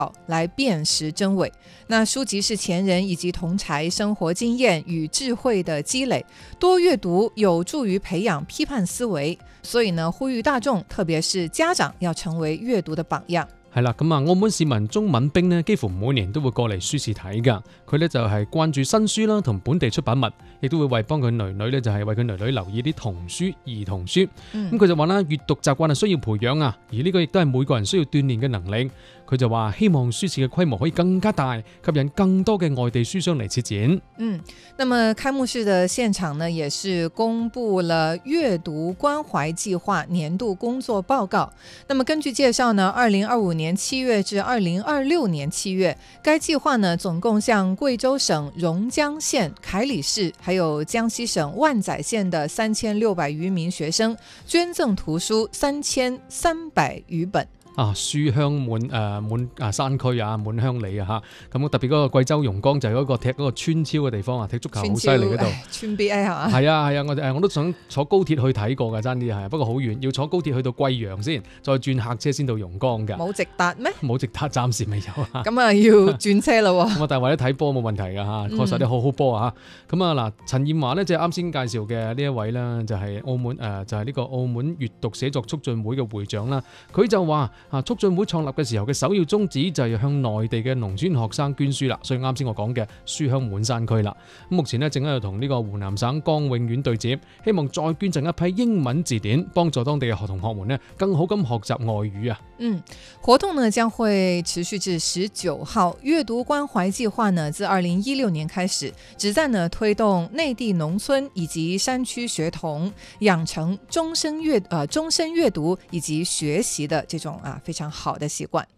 来辨识真伪。那书籍是前人以及同侪生活经验与智慧的积累，多阅读有助于培养批判思维，所以呢，呼吁大眾，特別是家長要成為閱讀的榜樣。 係啦，咁澳門市民中文兵呢，幾乎每年都會過嚟書市睇㗎。佢呢就係關注新書啦，同本地出版物，亦都會為幫佢女女呢，就係為佢女女留意啲童書、兒童書。咁佢就話啦，閱讀習慣係需要培養啊，而呢個亦都係每個人需要鍛鍊嘅能力。佢就話希望書市嘅規模可以更加大，吸引更多嘅外地書商嚟設展。 那麼開幕式的現場呢，也是公布了閱讀關懷計劃年度工作報告。那麼根據介紹呢，2025年7月至2026年7月，該計劃呢總共向貴州省榕江縣凱里市，還有江西省萬載縣的3600餘名學生捐贈圖書3300餘本。 書香滿山區啊，滿鄉里啊嚇，咁特別嗰個貴州榕江就係嗰個踢嗰個村超嘅地方啊，踢足球好犀利嗰度。 村 BA 係嘛？ 係啊，我都想坐高鐵去睇過㗎，爭啲係，不過好遠，要坐高鐵去到貴陽先，再轉客車先到榕江㗎。 冇直達咩？ 冇直達，暫時未有啊。 咁啊，要轉車啦喎。 咁啊，但係為咗睇波冇問題㗎嚇，確實啲好好波啊嚇。咁啊嗱，陳燕華呢，即係啱先介紹嘅呢一位啦，就係澳門就係呢個澳門閱讀寫作促進會嘅會長啦，佢就話。促進會創立嘅時候嘅首要宗旨就係向內地嘅農村學生捐書啦，所以啱先我講嘅書香滿山區啦。咁目前呢，正喺度同呢個湖南省江永縣對接，希望再捐贈一批英文字典，幫助當地嘅同學們呢更好咁學習外語啊。 活動呢將會持續至19號。閱讀關懷計劃呢自2016年開始，旨在呢推動內地農村以及山區學童養成終身閱讀以及學習的這種非常好的習慣。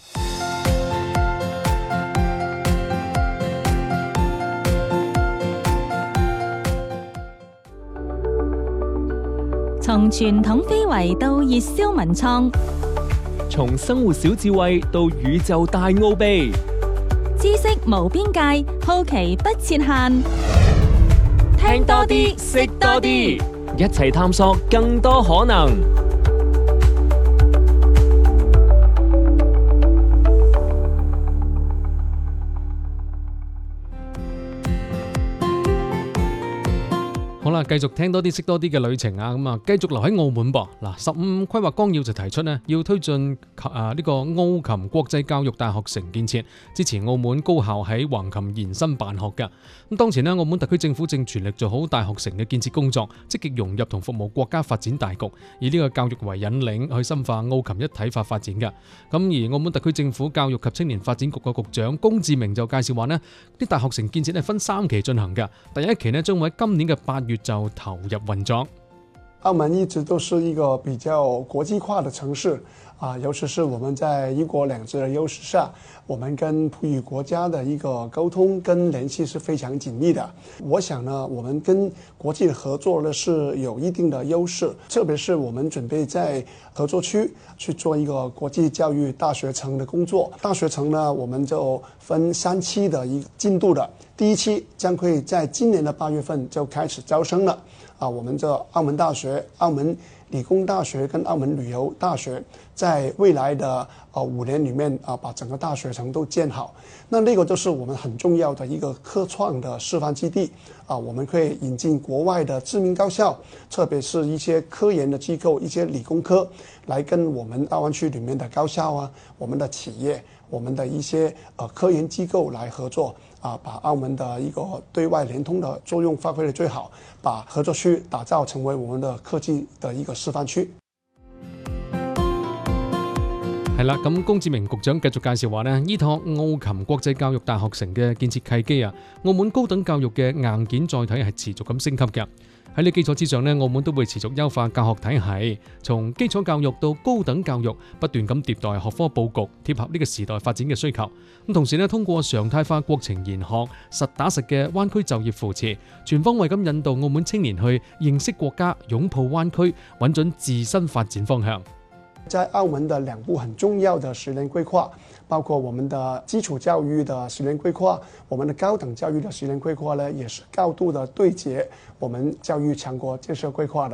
從傳統非遺到熱銷文創， 從生活小智慧到宇宙大奧秘， 知識無邊界，好奇不設限。 聽多啲，識多啲，一齊探索更多可能。 好啦，繼續聽多啲識多啲嘅旅程啊，咁啊繼續留喺澳門噃。嗱，15規劃綱要就提出呢，要推進呢個澳琴國際教育大學城建設，支持澳門高校喺橫琴延伸辦學㗎。咁當前呢，澳門特區政府正全力做好大學城嘅建設工作，積極融入同服務國家發展大局，以呢個教育為引領去深化澳琴一體化發展㗎。咁而澳門特區政府教育及青年發展局嘅局長龔志明就介紹話呢，啲大學城建設係分3期進行㗎，第一期呢將會喺今年嘅8月就投入運作。 澳門一直都是一個比較國際化的城市尤其是我們在一國兩制的優勢下，我們跟葡語國家的一個溝通跟聯繫是非常緊密的。我想呢，我們跟國際的合作呢是有一定的優勢，特別是我們準備在合作區去做一個國際教育大學城的工作。大學城呢，我們就分3期的一個進度的，第一期將會在今年的8月份就開始招生了。我們這澳門大學、澳門理工大學跟澳門旅遊大學，在未來的5年裡面把整個大學城都建好。那個就是我們很重要的一個科創的示範基地我們可以引進國外的知名高校，特別是一些科研的機構、一些理工科，來跟我們大灣區裡面的高校我們的企業、我們的一些科研機構來合作把澳門的一個對外聯通的作用發揮得最好，把合作區打造成為我們的科技的一個示範區。 係啦，咁龔志明局長繼續介紹話呢，依託澳琴國際教育大學城嘅建設契機澳門高等教育嘅硬件載體係持續咁升級嘅。喺呢基礎之上呢，澳門都會持續優化教學體系，從基礎教育到高等教育，不斷咁迭代學科佈局，貼合呢個時代發展嘅需求。咁同時呢，通過常態化國情研學、實打實嘅灣區就業扶持，全方位咁引導澳門青年去認識國家、擁抱灣區，揾準自身發展方向。 在澳門的2部很重要的10年規劃，包括我們的基礎教育的10年規劃，我們的高等教育的10年規劃呢，也是高度的對接我們教育強國建設規劃的。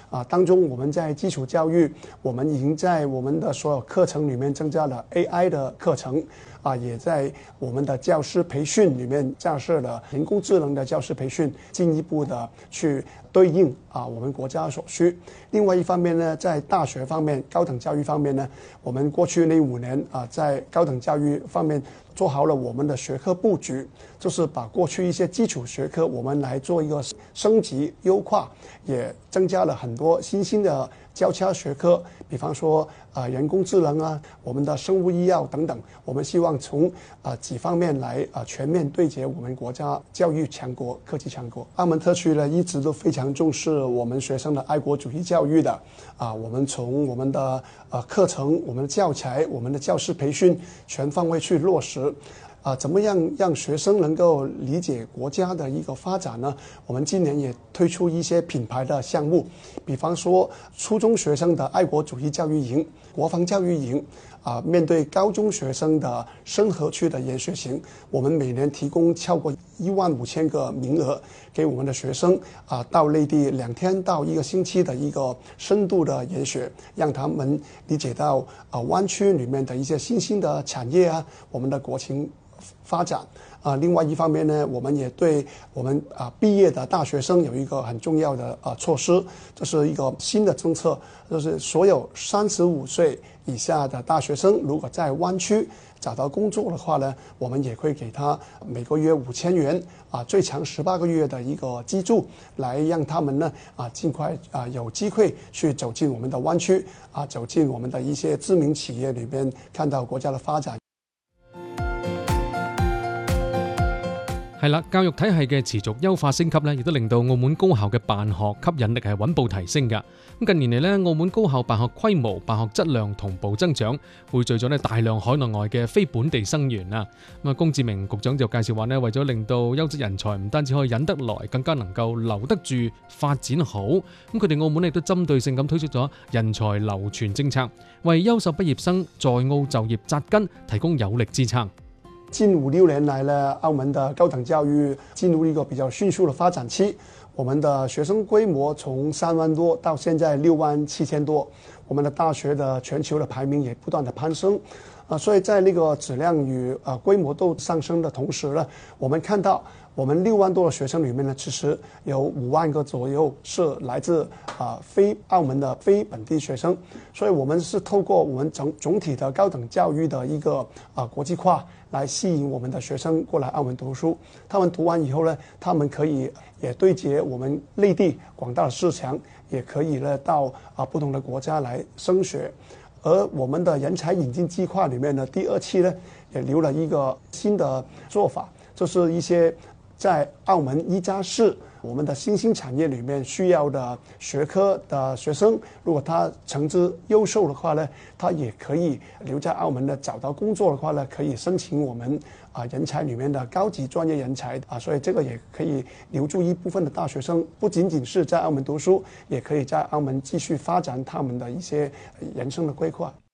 当中我们在基础教育，我们已经在我们的所有课程里面增加了 AI 的课程，也在我们的教师培训里面架设了人工智能的教师培训，进一步的去对应我们国家所需。另外一方面呢，在大学方面、高等教育方面呢，我们过去那5年在高等教育方面做好了我们的学科布局，就是把过去一些基础学科我们来做一个升级优化，也增加了很多新兴的交叉学科，比方说人工智能我们的生物医药等等。我们希望从几方面来全面对接我们国家教育强国、科技强国。澳门特区呢一直都非常重视我们学生的爱国主义教育的我们从我们的课程、我们的教材、我们的教师培训全方位去落实。怎么样让学生能够理解国家的一个发展呢？我们今年也推出一些品牌的项目，比方说初中学生的爱国主义教育营、国防教育营，面对高中学生的深合区的研学型，我们每年提供超过15000个名额给我们的学生到内地2天到1个星期的一个深度的研学，让他们理解到湾区里面的一些新兴的产业我们的国情发展另外一方面呢，我们也对我们毕业的大学生有一个很重要的措施，这是一个新的政策，就是所有35岁以下的大学生，如果在湾区找到工作的话呢，我们也会给他每个月5000元最长18个月的一个资助，来让他们呢尽快有机会去走进我们的湾区走进我们的一些知名企业里边，看到国家的發展。 係啦，教育體系嘅持續優化升級咧，亦都令到澳門高校嘅辦學吸引力係穩步提升㗎。咁近年嚟咧，澳門高校辦學規模、辦學質量同步增長，匯聚咗咧大量海內外嘅非本地生源啊。咁龔志明局長就介紹話咧，為咗令到優質人才唔單止可以引得來，更加能夠留得住、發展好，咁佢哋澳門亦都針對性咁推出咗人才流傳政策，為優秀畢業生在澳就業紮根提供有力支撐。 近5、6年來呢，澳門的高等教育進入一個比較迅速的發展期。我們的學生規模從3萬多到現在6萬7千多，我們的大學的全球的排名也不斷的攀升。所以在那個質量與規模都上升的同時呢，我們看到我們6萬多的學生裡面呢，其實有5萬個左右是來自非澳門的非本地學生。所以我們是透過我們總體的高等教育的一個國際化，來吸引我們的學生過來澳門讀書。他們讀完以後呢，他們可以也對接我們內地廣大的市場，也可以呢到不同的國家來升學。而我們的人才引進計劃裡面呢，第2期呢也留了一個新的做法，就是一些在澳門1+4我們的新興產業裡面需要的學科的學生，如果他成績優秀的話呢，他也可以留在澳門的，找到工作的話呢，可以申請我們人才裡面的高級專業人才所以這個也可以留住一部分的大學生，不僅僅是在澳門讀書，也可以在澳門繼續發展他們的一些人生的規劃。